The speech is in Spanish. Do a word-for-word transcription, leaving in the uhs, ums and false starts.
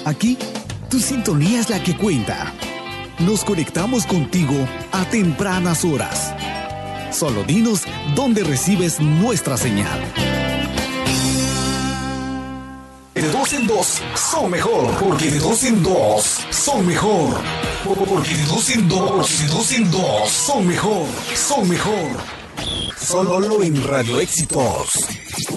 Aquí, tu sintonía es la que cuenta. Nos conectamos contigo a tempranas horas. Solo dinos dónde recibes nuestra señal. De dos en dos son mejor, porque de dos en dos son mejor. Porque de dos en dos, de dos en dos son mejor, son mejor. Solo lo en Radio Éxitos.